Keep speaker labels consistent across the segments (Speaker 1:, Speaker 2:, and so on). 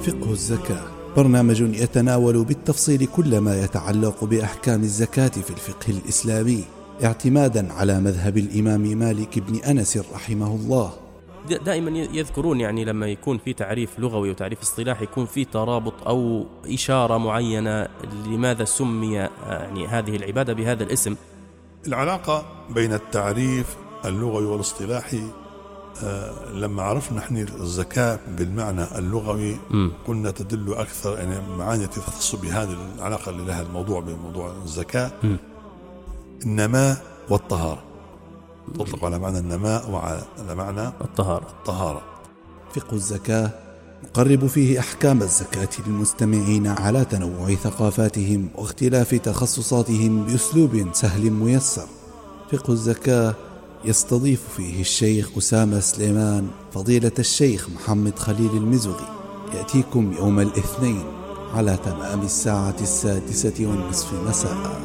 Speaker 1: فقه الزكاة برنامج يتناول بالتفصيل كل ما يتعلق بأحكام الزكاة في الفقه الإسلامي اعتمادا على مذهب الإمام مالك بن أنس رحمه الله.
Speaker 2: دائما يذكرون يعني لما يكون في تعريف لغوي وتعريف اصطلاحي يكون في ترابط أو إشارة معينة لماذا سمي يعني هذه العبادة بهذا الاسم.
Speaker 3: العلاقة بين التعريف اللغوي والاصطلاحي لما عرفنا نحن الزكاة بالمعنى اللغوي قلنا تدل أكثر يعني معاني تختص بهذه العلاقة اللي لها الموضوع بموضوع الزكاة. النماء والطهارة تطلق على معنى النماء وعلى معنى الطهارة.
Speaker 1: فقه الزكاة نقرب فيه أحكام الزكاة للمستمعين على تنوع ثقافاتهم واختلاف تخصصاتهم بأسلوب سهل ميسر. فقه الزكاة يستضيف فيه الشيخ أسامة سليمان فضيلة الشيخ محمد خليل المزغي. يأتيكم يوم الاثنين على تمام 6:30 مساء.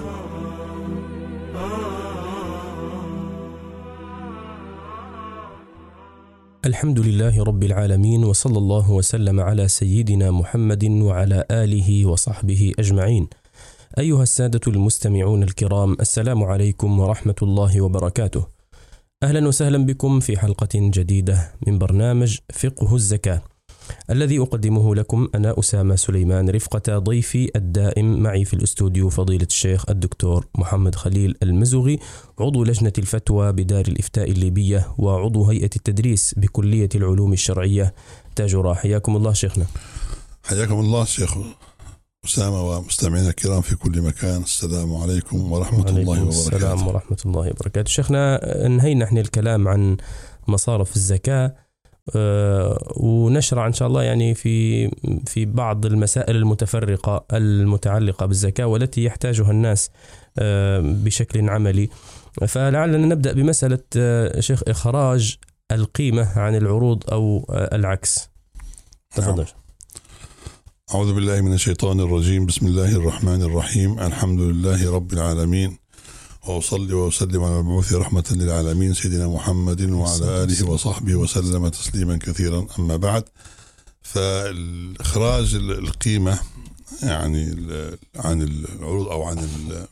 Speaker 2: الحمد لله رب العالمين، وصلى الله وسلم على سيدنا محمد وعلى آله وصحبه أجمعين. أيها السادة المستمعون الكرام، السلام عليكم ورحمة الله وبركاته. أهلا وسهلا بكم في حلقة جديدة من برنامج فقه الزكاة الذي أقدمه لكم أنا أسامة سليمان رفقة ضيفي الدائم معي في الأستوديو فضيلة الشيخ الدكتور محمد خليل المزغي، عضو لجنة الفتوى بدار الإفتاء الليبية وعضو هيئة التدريس بكلية العلوم الشرعية تاجرة. حياكم الله شيخنا.
Speaker 3: حياكم الله شيخ أسامة ومستمعينا الكرام في كل مكان. السلام عليكم ورحمة الله وبركاته.
Speaker 2: السلام ورحمة الله وبركاته. شيخنا، انهينا نحن الكلام عن مصارف الزكاة ونشرع إن شاء الله يعني في بعض المسائل المتفرقة المتعلقة بالزكاة والتي يحتاجها الناس بشكل عملي. فلعلنا نبدأ بمسألة شيخ إخراج القيمة عن العروض أو العكس. تفضل.
Speaker 3: أعوذ بالله من الشيطان الرجيم. بسم الله الرحمن الرحيم. الحمد لله رب العالمين، وأصلي وأسلم على المبعوث رحمة للعالمين سيدنا محمد وعلى آله وصحبه وسلم تسليما كثيرا. أما بعد، فالإخراج القيمة يعني عن العروض أو عن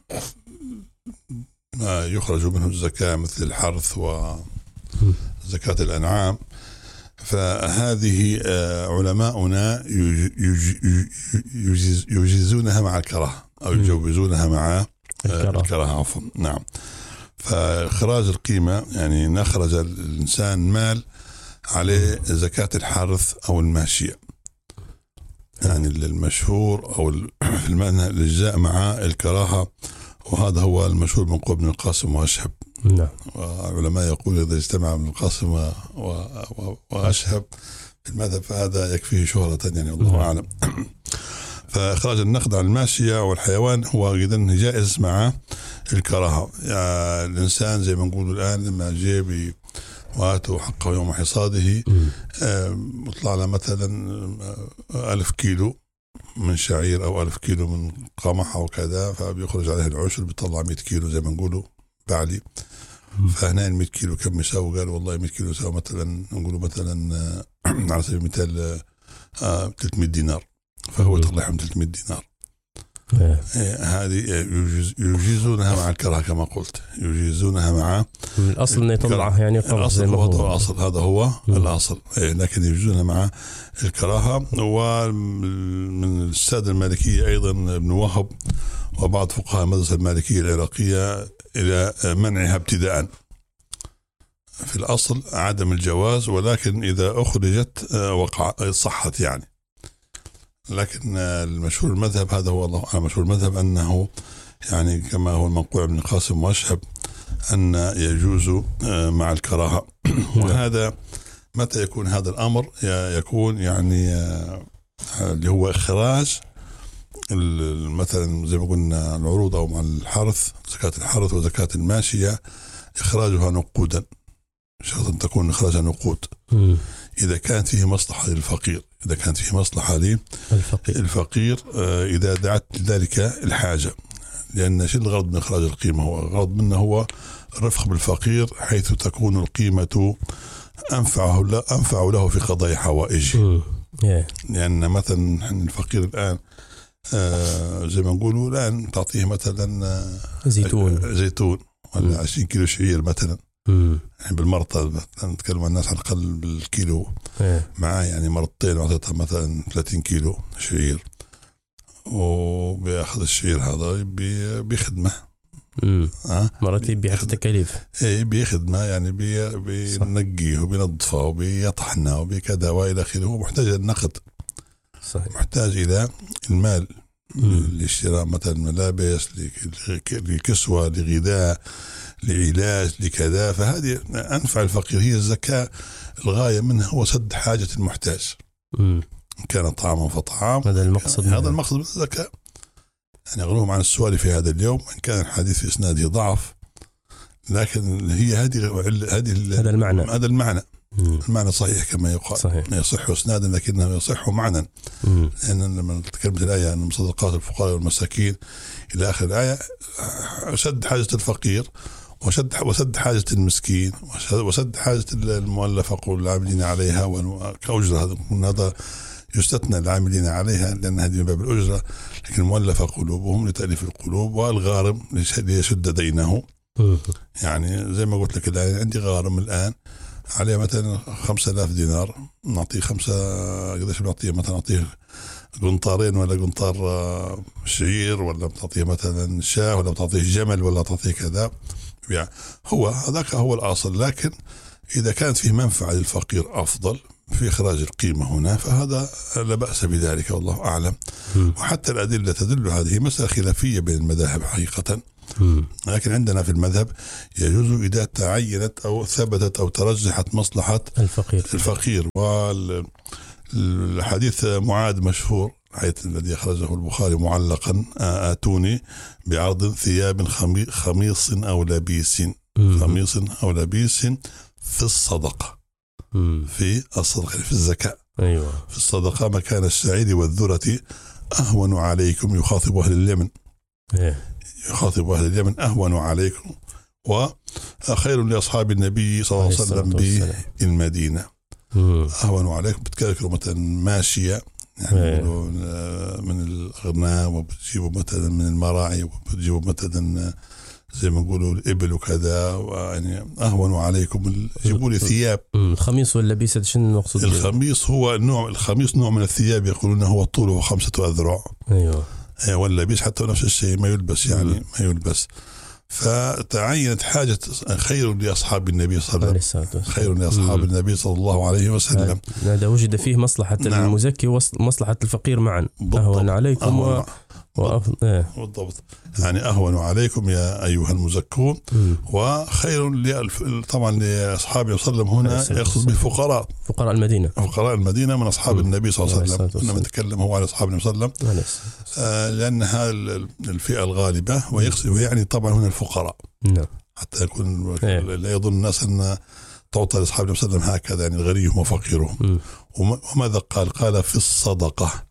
Speaker 3: ما يخرج منه الزكاة مثل الحرث وزكاة الأنعام، فهذه علماؤنا يجيزونها مع الكراهة أو يجوزونها مع الكراهة عفوا. نعم. فإخراج القيمة يعني نخرج الإنسان مال عليه زكاة الحرث أو الماشية، يعني المشهور أو في المعنى اللي جاء مع الكراهة، وهذا هو المشهور من قول ابن القاسم وأشهب.
Speaker 2: نعم.
Speaker 3: والعلماء يقول إذا اجتمع ابن القاسم وأشهب في المذهب فهذا يكفيه شهرة، يعني الله أعلم. فإخراج النقد عن الماشية والحيوان هو أيضا جائز مع الكراهة. يعني الإنسان زي ما نقول الآن لما جاء وآتوا حقه يوم حصاده، مطلع له مثلا 1000 كيلو من شعير أو 1000 كيلو من قمح أو كذا، فبيخرج عليه العشر بيطلع 100 كيلو زي ما نقولوا بعلي. فهنا 100 كيلو كم يساوي؟ قال والله 100 كيلو يساوي مثلا نقولوا مثلا على سبيل المثال 300 دينار، فهو يطلع 300 دينار. هذه يجيزونها مع الكراهة كما قلت، يجيزونها مع
Speaker 2: الأصل أن يطلعها يعني
Speaker 3: الأصل هو الأصل، هذا هو الأصل، لكن يجيزونها مع الكراهة. ومن السادة المالكية أيضا ابن وهب وبعض فقهاء المدرسة المالكية العراقية إلى منعها ابتداء. في الأصل عدم الجواز، ولكن إذا أخرجت صحت يعني. لكن المشهور المذهب هذا هو الله أعلم، مشهور المذهب أنه يعني كما هو المنقول ابن القاسم وأشهب أن يجوز مع الكراهة. وهذا متى يكون هذا الأمر؟ يكون يعني اللي هو إخراج مثلا زي ما قلنا العروض أو مع الحرث، زكاة الحرث وزكاة الماشية، إخراجها نقودا، شرط أن تكون إخراجها نقود. إذا كانت فيه مصلحة للفقير، إذا كانت فيه مصلحة للفقير إذا دعت لذلك الحاجة. لأن شيء الغرض من إخراج القيمة هو الغرض منه هو الرفق بالفقير، حيث تكون القيمة أنفع له في قضاء حوائجه. لأن مثلا الفقير الآن زي ما نقولوا الآن تعطيه مثلا زيتون ولا 20 كيلو شعير مثلا، يعني بالمرطة نتكلم عن الناس على الأقل بالكيلو معاه، يعني مرتين أعطيتها مثلا 30 كيلو شعير، وبياخذ الشعير هذا بخدمة
Speaker 2: مرتين بيحط تكاليف،
Speaker 3: بخدمة يعني بينقيه وبينظفه وبيطحنه وبكذا وإلى آخره. هو محتاج النقد،
Speaker 2: صحيح،
Speaker 3: محتاج إلى المال لاشتراء مثلا ملابس، لكسوة، لغذاء، لعلاج، لكذا. فهذه أنفع الفقير، هي الزكاة الغاية منها هو سد حاجة المحتاج، إن كان طعاما فطعام.
Speaker 2: هذا المقصد،
Speaker 3: هذا المقصد من الزكاة. يعني أغلوهم عن السؤال في هذا اليوم، إن كان الحديث في إسناده ضعف، لكن هي هذا المعنى المعنى صحيح كما يقال، صحيح. يصح إسنادا لكنه يصح معنى، لأن لما تكلمت الآية عن صدقات الفقراء والمساكين إلى آخر الآية، سد حاجة الفقير وسد حاجة المسكين وسد حاجة المؤلفة والعاملين عليها كأجرة. هذا يستثنى العاملين عليها لأن هذه من باب الأجرة، لكن المؤلفة قلوبهم لتأليف القلوب، والغارم ليسد دينه. يعني زي ما قلت لك الآن عندي غارم الآن عليه مثلا 5000 دينار، نعطيه قديش بنعطيه؟ مثلا نعطيه قنطارين ولا قنطار شعير، ولا بتعطيه مثلا شاة، ولا بتعطيه جمل، ولا تعطيه كذا. يعني هو هذاك هو الأصل، لكن إذا كانت فيه منفعة للفقير أفضل في إخراج القيمة هنا، فهذا لا بأس بذلك، والله أعلم. وحتى الأدلة تدل، هذه مسألة خلافية بين المذاهب حقيقة، لكن عندنا في المذهب يجوز إذا تعينت أو ثبتت أو ترجحت مصلحة الفقير. والحديث معاذ مشهور حيث الذي أخرجه البخاري معلقا: آتوني بعرض ثياب خميص أو لبيس في الصدقة، في الصدقة في الزكاة، في الصدقة مكان السعيد والذرة أهون عليكم. يخاطب أهل اليمن، يخاطب أهل اليمن: أهون عليكم وخير لأصحاب النبي صلى الله عليه وسلم بالمدينة. أهون عليكم بتكالكم مثلا ماشية، يعني من الأغنام، وبتجيبوا مثلا من المراعي، وبتجيبوا مثلا زي ما نقولوا الإبل وكذا، يعني أهون عليكم جيبوا لي ثياب.
Speaker 2: الخميص واللبيس شنو المقصود؟
Speaker 3: الخميص هو الخميص نوع من الثياب، يقولون هو طوله 5 أذرع. واللبيس حتى نفس الشيء، ما يلبس، يعني ما يلبس. فتعينت حاجة خير لأصحاب النبي صلى الله عليه وسلم، خير لأصحاب النبي صلى الله عليه وسلم.
Speaker 2: هذا وجد فيه مصلحة المزكي ومصلحة الفقير معا. أهون عليكم
Speaker 3: بالضبط، يعني أهون عليكم يا أيها المزكون، وخير طبعا لأصحابه صلى الله عليه وسلم. هنا يقصد بالفقراء،
Speaker 2: فقراء المدينة
Speaker 3: من أصحاب النبي صلى الله عليه وسلم. كنا نتكلم هو على أصحاب النبي صلى الله عليه وسلم، لأن هذه الفئة الغالبة، ويعني طبعا هنا الفقراء، حتى يكون لا يظن الناس أن تعطى لأصحاب النبي صلى الله عليه وسلم هكذا، يعني الغني وفقيرهم. وماذا قال في الصدقة،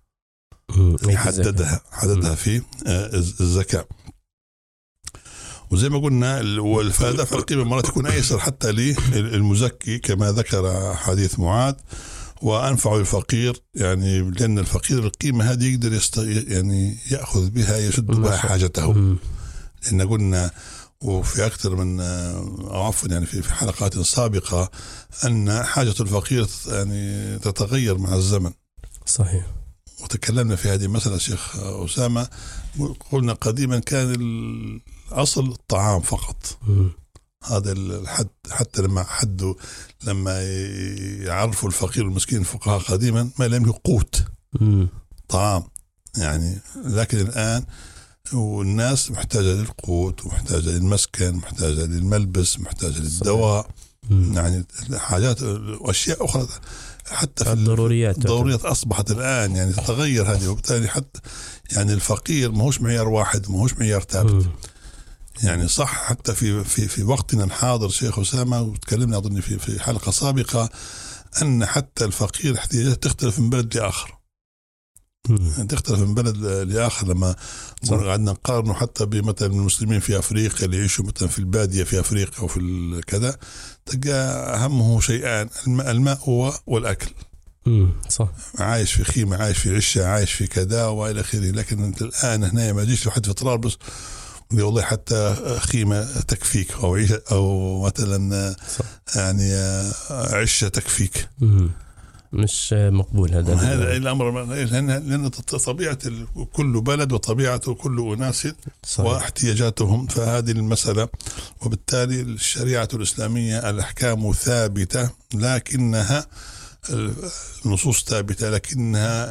Speaker 3: حددها في الزكاة. وزي ما قلنا والفائدة في القيمة مرات يكون أيسر حتى للمزكي كما ذكر حديث معاذ، وأنفع الفقير، يعني لأن الفقير القيمة هذه يقدر يعني يأخذ بها، يسد بها حاجته. لأن قلنا وفي أكثر من عفوا يعني في حلقات سابقة أن حاجة الفقير يعني تتغير مع الزمن.
Speaker 2: صحيح.
Speaker 3: وتكلمنا في هذه المسألة شيخ أسامة، قلنا قديما كان الأصل الطعام فقط. هذا الحد، حتى لما يعرفوا الفقير والمسكين الفقهاء قديما ما لم يقوت طعام يعني. لكن الآن والناس محتاجة للقوت، ومحتاجة للمسكن، محتاجة للملبس، محتاجة للدواء، يعني حاجات وأشياء أخرى حتى في الضروريات أصبحت الآن يعني تتغير هذه. وبالتالي حتى يعني الفقير ما هوش معيار واحد، ما هوش معيار ثابت. يعني صح حتى في وقتنا الحاضر شيخ أسامة، وتكلمنا أظن في حلقة سابقة أن حتى الفقير احتياجات تختلف من بلد لآخر. تختلف من بلد لآخر. لما قعدنا نقارنه حتى بمثلا المسلمين في أفريقيا اللي يعيشوا مثلا في البادية في أفريقيا وفي كذا، تلقى أهمه شيئان: الماء والأكل.
Speaker 2: صح.
Speaker 3: عايش في خيمة، عايش في عشة، عايش في كذا وإلى آخره. لكن أنت الآن هنا ما يجيش لحد في طرابلس والله حتى خيمة تكفيك أو عيشة أو مثلا يعني عشة تكفيك.
Speaker 2: مش مقبول هذا
Speaker 3: الأمر، لأن طبيعة كل بلد وطبيعة كل أناس واحتياجاتهم. فهذه المسألة، وبالتالي الشريعة الإسلامية الأحكام ثابتة، لكنها النصوص ثابتة، لكنها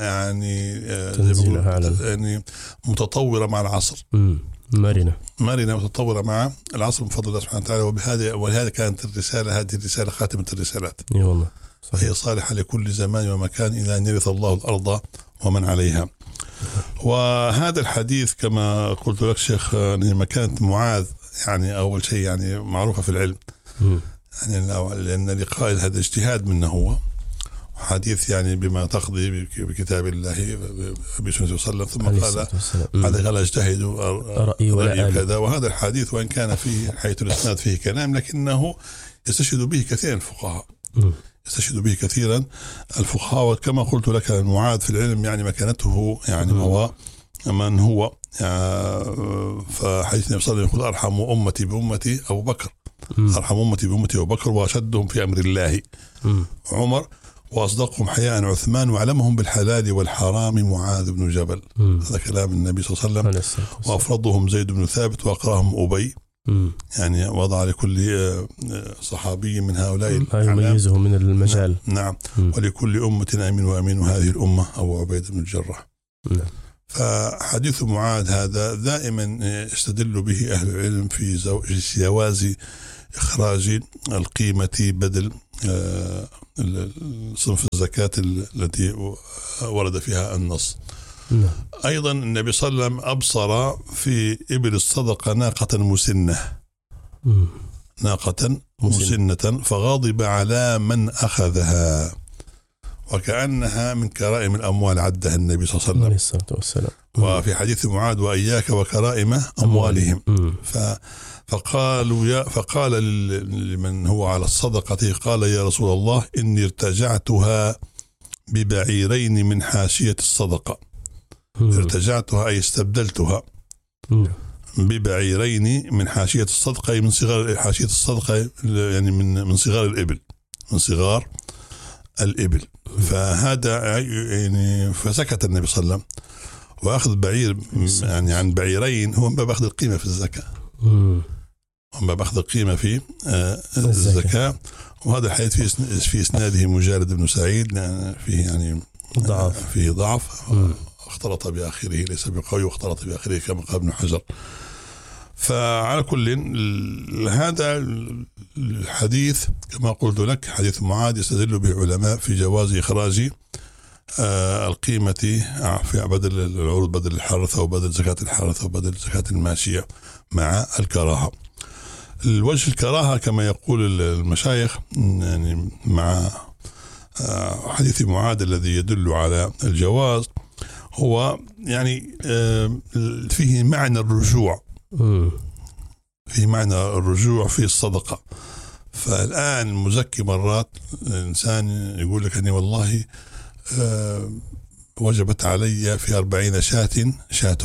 Speaker 3: يعني متطورة مع العصر،
Speaker 2: مرنة
Speaker 3: متطورة مع العصر بفضل الله سبحانه وتعالى. ولهذا كانت هذه الرسالة خاتمة الرسالات.
Speaker 2: والله
Speaker 3: فهي صالحة لكل زمان ومكان إلى أن يرث الله الأرض ومن عليها. وهذا الحديث كما قلت لك شيخ، مكانة معاذ يعني أول شيء يعني معروفة في العلم، يعني لأن لقائل هذا اجتهاد منه هو حديث يعني بما تقضي بكتاب الله بسنة صلى الله عليه وسلم، ثم قال هذا اجتهد رأيي ولا كذا. وهذا الحديث وإن كان فيه حيث الإسناد فيه كلام، لكنه يستشهد به كثيرا الفقهاء، يستشهد به كثيرا الفقهاء. وكما قلت لك معاذ في العلم يعني مكانته يعني هو من هو فحديث النبي صلى الله عليه وسلم يقول أرحم أمتي بأمتي أبو بكر، أرحم أمتي بأمتي أبو بكر، وأشدهم في أمر الله عمر، وأصدقهم حياء عثمان، وأعلمهم بالحلال والحرام معاذ بن جبل. هذا كلام النبي صلى الله عليه وسلم. وأفرضهم زيد بن ثابت، وأقراهم أبي. يعني وضع لكل صحابي من هؤلاء
Speaker 2: يميزه من المجال.
Speaker 3: نعم. ولكل أمة أمين، وأمين هذه الأمة أبو عبيدة بن الجراح. فحديث معاذ هذا دائما يستدل به أهل العلم في جواز إخراج القيمة بدل صنف الزكاة التي ورد فيها النص. أيضا النبي صلى الله عليه وسلم أبصر في إبل الصدقة ناقة مسنة، ناقة مسنة، فغضب على من أخذها، وكأنها من كرائم الأموال عدها النبي صلى الله عليه
Speaker 2: وسلم.
Speaker 3: وفي حديث معاذ وإياك وكرائم أموالهم. فقال لمن هو على الصدقة، قال يا رسول الله إني ارتجعتها ببعيرين من حاشية الصدقة. ارتجعتها أي استبدلتها ببعيرين من حاشية الصدقة، أي من صغار حاشية الصدقة، يعني من صغار الإبل، من صغار الإبل. فهذا يعني فسكت النبي صلى الله عليه وسلم، وأخذ بعير يعني عن بعيرين هو ما بأخذ القيمة في الزكاة، وما بأخذ القيمة في الزكاة. وهذا الحديث في إسناده مجالد بن سعيد، فيه يعني ضعف، فيه ضعف، اختلط بآخره، ليس بقوي، واختلط بآخره كما قال ابن حجر. فعلى كل هذا الحديث كما قلت لك حديث معاذ يستدل به علماء في جواز إخراج القيمة في بدل العروض، بدل الحرث أو بدل زكاة الحرث أو بدل زكاة الماشية، مع الكراهة. الوجه الكراهة كما يقول المشايخ يعني مع حديث معاذ الذي يدل على الجواز، هو يعني فيه معنى الرجوع، فيه معنى الرجوع في الصدقة. فالآن المزكي مرات الإنسان يقول لك أني والله وجبت علي في 40 شاة،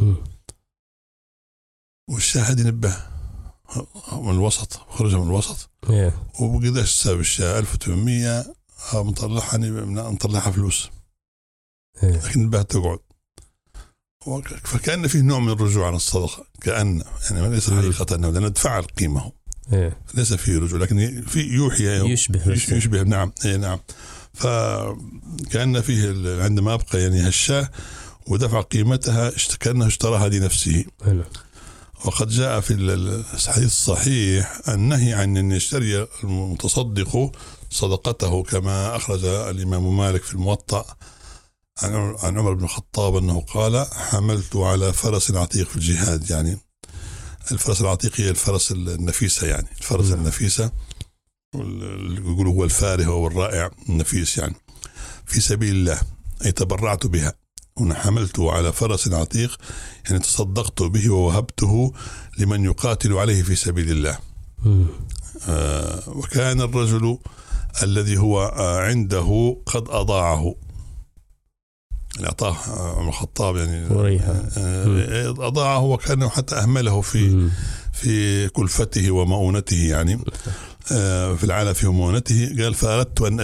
Speaker 3: والشاهد ينبه من الوسط، خرجها من الوسط، وبقداش سبب الشاة 1800 مطلعها فلوس، لكن نبه تقعد. فكأن فيه نوع من الرجوع عن الصدقة، كأن يعني ليس حقيقة أنه ندفع القيمة، ليس فيه رجوع، لكن في يوحي يشبه. نعم نعم. فكأن فيه عندما أبقى يعني هالشاة ودفع قيمتها كأنه اشتراها لنفسه. وقد جاء في الحديث الصحيح النهي عن أن يشتري المتصدق صدقته، كما أخرج الإمام مالك في الموطأ عن عمر بن الخطاب أنه قال حملت على فرس عتيق في الجهاد. يعني الفرس العتيق هي الفرس النفيسة، يعني الفرس النفيسة يقولوا هو الفارهة أو الرائع النفيس، يعني في سبيل الله، أي تبرعت بها. هنا حملت على فرس عتيق يعني تصدقت به ووهبته لمن يقاتل عليه في سبيل الله. وكان الرجل الذي هو عنده قد أضاعه، يعني أعطاه عمر الخطاب يعني أضاعه وكأنه حتى أهمله في كلفته ومؤونته، يعني في العلف ومؤونته. قال فأردت أن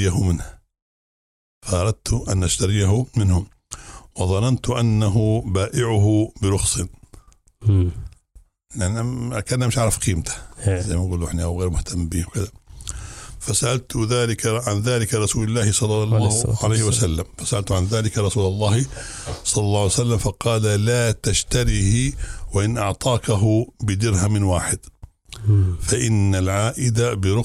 Speaker 3: أشتريه منهم وظننت أنه بائعه برخص، لأن كان مش عارف قيمته زي ما نقولوا إحنا أو غير مهتم به وكذا. فسألت عن ذلك رسول الله صلى الله عليه وسلم، فقال لا تشتريه وإن أعطاكه بدرهم واحد، فإن العائد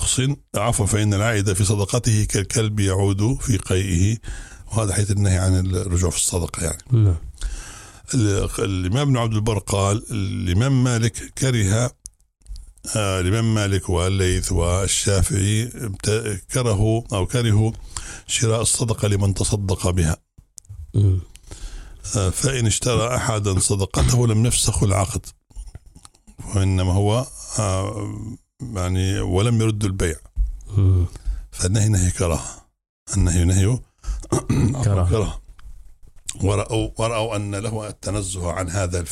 Speaker 3: في صدقته كالكلب يعود في قيئه. وهذا حيث النهي عن الرجوع في الصدقة يعني. الإمام ابن عبد البر قال الإمام مالك الإمام مالك والليث والشافعي كرهوا شراء الصدقة لمن تصدق بها، فإن اشترى أحدا صدقته لم يفسخ العقد، وإنما هو يعني ولم يرد البيع. فالنهي نهي كراهة، النهي كراهة. ورأوا أن له التنزه عن هذا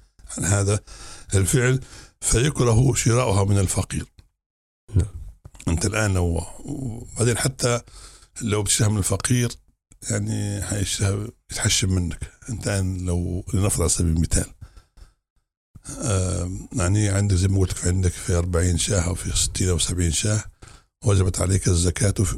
Speaker 3: الفعل فيكره شراؤها من الفقير. أنت الآن لو بعدين حتى لو بتشتريها من الفقير يعني يتحشم منك. أنت الآن لو لنفرض على سبيل المثال يعني عندك زي ما قلت عندك في 40 شاة أو في 60 أو 70 شاة، وجبت عليك الزكاة في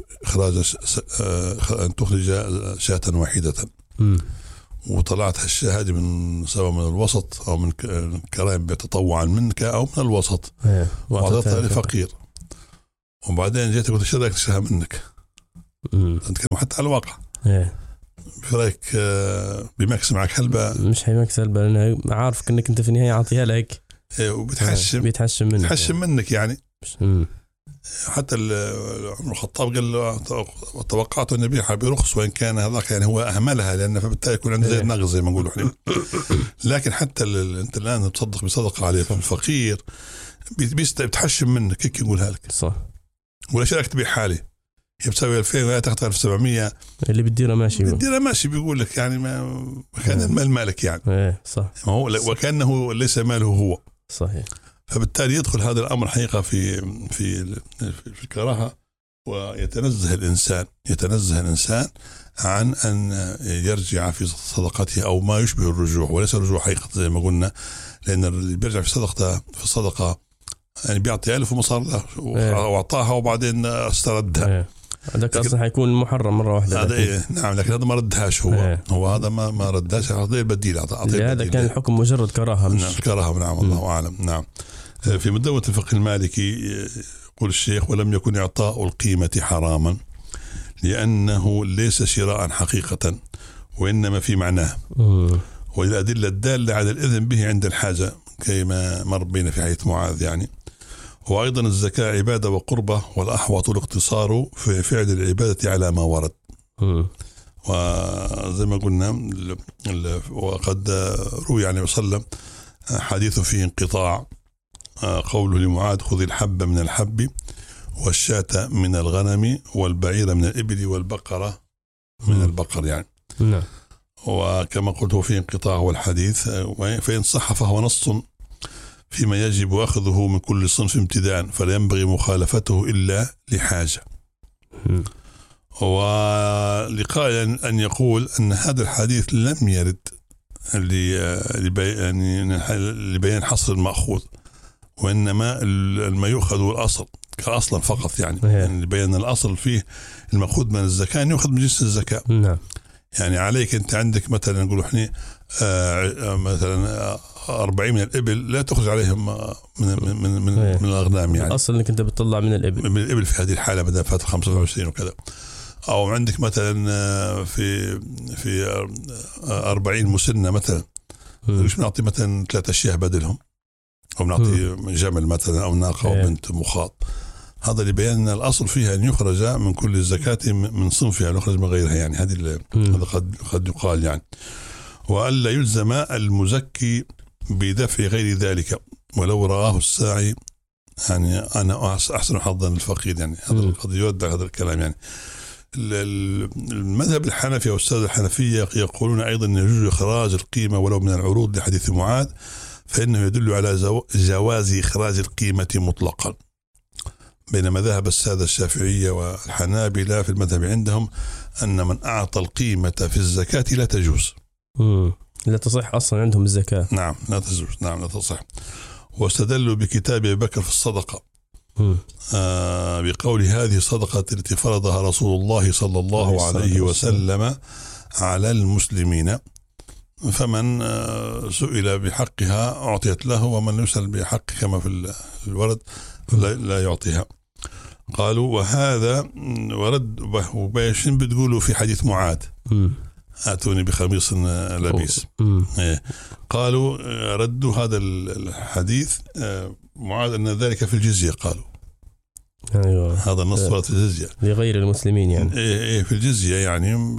Speaker 3: أن تخرج شاة واحدة، وطلعت هالشاة هذه سواء من الوسط أو من كرائم تطوعا منك أو من الوسط وعطيتها لفقير، وبعدين جيت قلت ايش رايك تشتريها منك؟ نتكلم حتى على الواقع. في رايك بيمكس معك هلبة؟
Speaker 2: مش هيمكس هلبة، لأنه عارفك انك انت في النهاية عطيها لك
Speaker 3: وبيتحشم منك يعني. حتى عمر الخطاب قال له توقعت أن يبيعها برخص وإن كان هذاك يعني هو أهملها، لأن فبالتالي يكون عنده زي النقص زي ما نقولوا احنا. لكن حتى أنت الآن تصدق بصدقة عليه الفقير بيتحشم منك، كيف يقولها لك؟
Speaker 2: صح.
Speaker 3: ولا شيء تبيع حالي هي بتساوي 2000 ولا تاخذ 1700
Speaker 2: اللي بديره ماشي
Speaker 3: بيقول لك يعني ما كان المال مالك يعني.
Speaker 2: صح.
Speaker 3: ما هو وكأنه ليس ماله هو.
Speaker 2: صحيح.
Speaker 3: فبالتالي يدخل هذا الأمر حقيقة في الكراهة، ويتنزه الإنسان عن أن يرجع في صدقته أو ما يشبه الرجوع، وليس الرجوع حقيقة زي ما قلنا، لأن اللي بيرجع في الصدقة يعني بيعطي 1000 ومصار له وأعطاها وبعدين استردها.
Speaker 2: هذاك أصلا حيكون محرم مرة واحدة.
Speaker 3: هذا نعم، لكن هذا ما ردهاش هو هذا ما ردهاش، أعطيه البديل.
Speaker 2: هذا كان الحكم مجرد كراهة مش
Speaker 3: كراهة. نعم الله أعلم. نعم. في مدونة الفقه المالكي يقول الشيخ ولم يكن إعطاء القيمة حراما لأنه ليس شراء حقيقة وإنما في معناه، والأدلة الدالة على الإذن به عند الحاجة كما مر بينا في حديث معاذ يعني. وأيضا الزكاة عبادة وقربة، والأحوط الاقتصار في فعل العبادة على ما ورد. وزي ما قلنا وقد روي عنه صلى الله عليه وسلم حديث فيه انقطاع، قوله لمعاذ خذ الحب من الحب والشاة من الغنم والبعير من الإبل والبقرة من البقر يعني. وكما قلت فيه انقطاع هو الحديث، فإن صح فهو نص فيما يجب أخذه من كل صنف امتداء، فلا ينبغي مخالفته إلا لحاجة. ولقائل أن يقول أن هذا الحديث لم يرد لبيان حصر المأخوذ، وإنما ما يؤخذ الأصل كأصلا فقط يعني لبيان الأصل فيه المأخوذ من الزكاة أن يؤخذ من جنس الزكاة. يعني عليك أنت عندك مثلا نقول إحنا مثلا 40 من الإبل لا تخرج عليهم من الأغنام يعني.
Speaker 2: الأصل أنك أنت بتطلع من الإبل
Speaker 3: في هذه الحالة بدأ فات 25 وكذا. أو عندك مثلا في 40 مسنة مثلا ليش بنعطي مثلا 3 أشياء بدلهم، أو بنعطي جمل مثلا أو ناقة أو بنت مخاط. هذا لبيان الأصل فيها أن يخرج من كل الزكاة من صنفها يخرج من غيرها يعني. هذا قد يقال يعني. وألا يلزم المزكي بدفع غير ذلك ولو رآه الساعي يعني أنا أحسن حظا للفقير، يعني هذا قد يودع هذا الكلام. يعني المذهب الحنفي أو السادة الحنفية يقولون أيضا أن يجوز إخراج القيمة ولو من العروض لحديث معاذ، فإنه يدل على جواز إخراج القيمة مطلقا، بينما ذهب السادة الشافعية والحنابلة في المذهب عندهم أن من أعطى القيمة في الزكاة لا تجوز،
Speaker 2: لا تصح أصلا عندهم الزكاة.
Speaker 3: نعم لا تجوز، نعم لا تصح. واستدلوا بكتاب أبي بكر في الصدقة بقول هذه صدقة التي فرضها رسول الله صلى الله عليه وسلم على المسلمين، فمن سئل بحقها أعطيت له، ومن يسأل بحق كما في الورد لا يعطيها. قالوا وهذا ورد وبايشين بتقولوا في حديث معاذ آتوني بخميص لبيس. قالوا ردوا هذا الحديث معاذ أن ذلك في الجزية، قالوا
Speaker 2: أيوة.
Speaker 3: هذا النص في الجزية
Speaker 2: لغير المسلمين يعني
Speaker 3: في الجزية يعني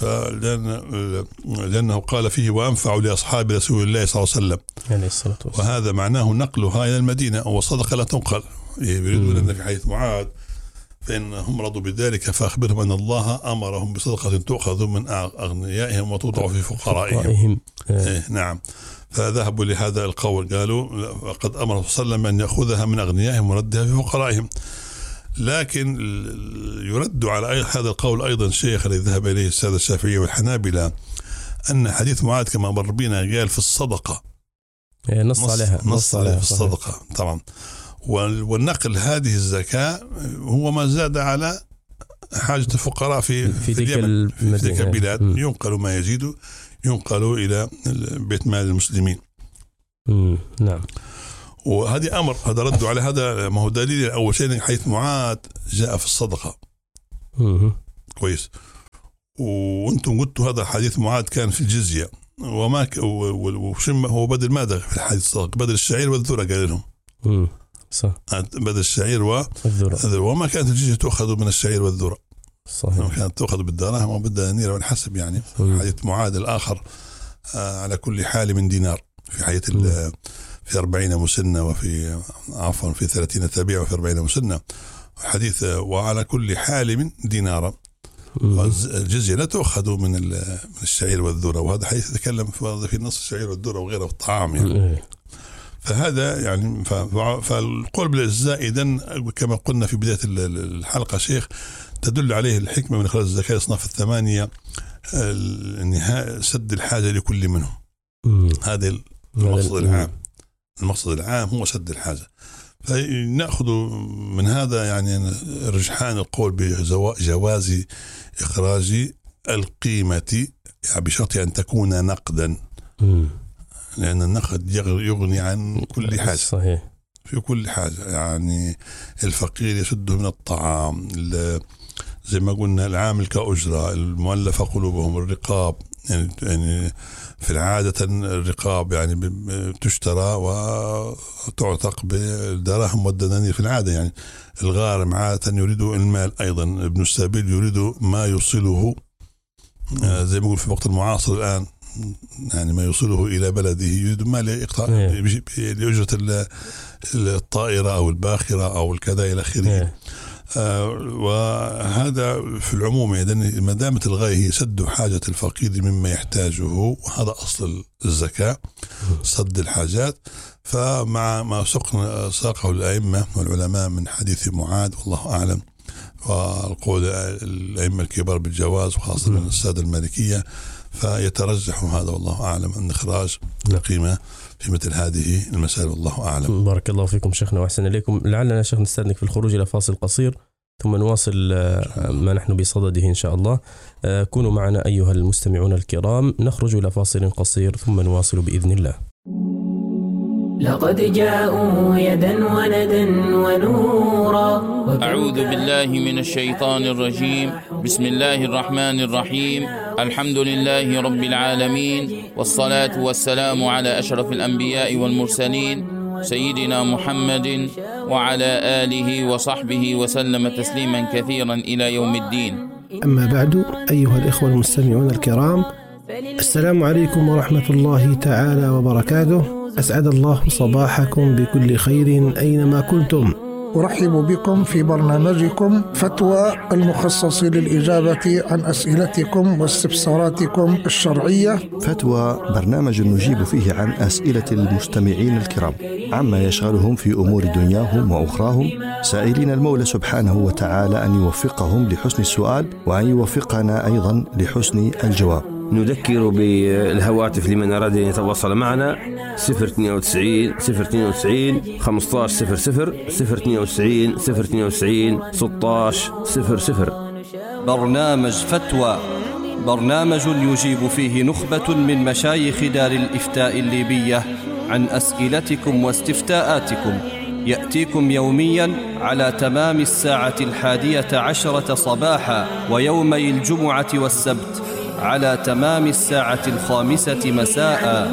Speaker 3: لأنه قال فيه وأنفع لأصحاب رسول الله صلى الله عليه وسلم
Speaker 2: عليه الصلاة والسلام،
Speaker 3: وهذا معناه نقلها إلى المدينة، والصدقة لا تنقل. يريدون أن في حديث معاذ فإنهم رضوا بذلك فأخبرهم أن الله أمرهم بصدقة تؤخذ من أغنيائهم وتوضع في فقرائهم. نعم، فذهبوا لهذا القول، قالوا قد أمر صلى الله عليه وسلم أن يأخذها من أغنيائهم وردها في فقرائهم. لكن يرد على هذا القول أيضا شيخ الذي ذهب إليه السادة الشافعية والحنابلة أن حديث معاذ كما مر بنا قال في الصدقة،
Speaker 2: نص عليها
Speaker 3: في الصدقة طبعا، والنقل هذه الزكاة هو ما زاد على حاجة الفقراء في اليمن في تلك البلاد، ينقل ما يزيد ينقل إلى بيت مال المسلمين.
Speaker 2: نعم،
Speaker 3: وهذه أمر، هذا ردوا على هذا، ما هو دليل أول شيء حديث معاذ جاء في الصدقة كويس، وأنتم قلتوا هذا حديث معاذ كان في الجزية، وما وشم هو بدل ماذا في الحديث الصدقة؟ بدل الشعير والذرة قال لهم
Speaker 2: صح،
Speaker 3: بدل الشعير والذرة، وما كانت الجزية تأخذ من الشعير والذرة، صحيح، كانت تأخذ بالدراهم وبالدنانير والحسب. يعني حديث معاذ الآخر على كل حال من دينار، في حديث في 40 مسنة، وفي عفوا في 30 تابعة وفي 40 مسنة، حديث وعلى كل حال من دينارا، الجزية لا تأخذ من الشعير والذرة، وهذا حديث يتكلم في نص الشعير والذرة وغيره الطعام يعني. فهذا يعني فالقول بالإجزاء إذن كما قلنا في بداية الحلقة شيخ تدل عليه الحكمة من إخراج الزكاة الأصناف الثمانية، سد الحاجة لكل منهم. هذا المقصد العام، المقصد العام هو سد الحاجة. فنأخذ من هذا يعني رجحان القول بجواز إخراج القيمة بشرط أن تكون نقدا، لأن النقد يغني عن كل حاجة،
Speaker 2: صحيح،
Speaker 3: في كل حاجة. يعني الفقير يسده من الطعام، زي ما قلنا العامل كأجرة، المؤلفة قلوبهم، الرقاب، يعني في العادة الرقاب يعني تشترى وتعتق بالدراهم والدنانير في العادة. يعني الغارم عادة يريد المال، أيضا ابن السبيل يريد ما يوصله، زي ما يقول في وقت المعاصر الآن، يعني ما يوصله إلى بلده، يريد ما لأجرة الطائرة أو الباخرة أو الكذا إلى آخره. وهذا في العموم إذن ما دامت الغاية هي سد حاجة الفقير مما يحتاجه، وهذا أصل الزكاة، سد الحاجات. فمع ما ساقه الأئمة والعلماء من حديث معاذ والله أعلم، والقول الأئمة الكبار بالجواز وخاصة من السادة المالكية، فيترجح هذا والله أعلم أن إخراج القيمة في مثل هذه المسائل والله أعلم.
Speaker 2: بارك الله فيكم شيخنا وأحسن إليكم. لعلنا شيخ نستأذنك في الخروج إلى فاصل قصير ثم نواصل ما نحن بصدده إن شاء الله. كونوا معنا أيها المستمعون الكرام، نخرج إلى فاصل قصير ثم نواصل بإذن الله.
Speaker 4: لقد جاءوا يدا وندا ونورا.
Speaker 5: أعوذ بالله من الشيطان الرجيم. بسم الله الرحمن الرحيم. الحمد لله رب العالمين، والصلاة والسلام على أشرف الأنبياء والمرسلين سيدنا محمد وعلى آله وصحبه وسلم تسليما كثيرا إلى يوم الدين.
Speaker 6: أما بعد، أيها الإخوة المستمعون الكرام، السلام عليكم ورحمة الله تعالى وبركاته. أسعد الله صباحكم بكل خير أينما كنتم.
Speaker 7: أرحب بكم في برنامجكم فتوى المخصص للإجابة عن أسئلتكم واستفساراتكم الشرعية.
Speaker 8: فتوى برنامج نجيب فيه عن أسئلة المستمعين الكرام عما يشغلهم في أمور دنياهم وأخراهم، سائلين المولى سبحانه وتعالى أن يوفقهم لحسن السؤال وأن يوفقنا أيضا لحسن الجواب.
Speaker 9: نذكر بالهواتف لمن أراد أن يتواصل معنا 092 15 00 092 16 00.
Speaker 10: برنامج فتوى، برنامج يجيب فيه نخبة من مشايخ دار الإفتاء الليبية عن أسئلتكم واستفتاءاتكم. يأتيكم يوميا على تمام 11:10 صباحا، ويومي الجمعة والسبت على تمام 5:00 مساء.